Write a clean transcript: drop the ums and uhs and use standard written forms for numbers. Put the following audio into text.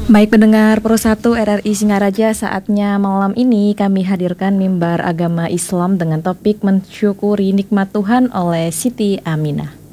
Baik pendengar Pro 1 RRI Singaraja, saatnya malam ini kami hadirkan mimbar agama Islam dengan topik mensyukuri nikmat Tuhan oleh Siti Aminah.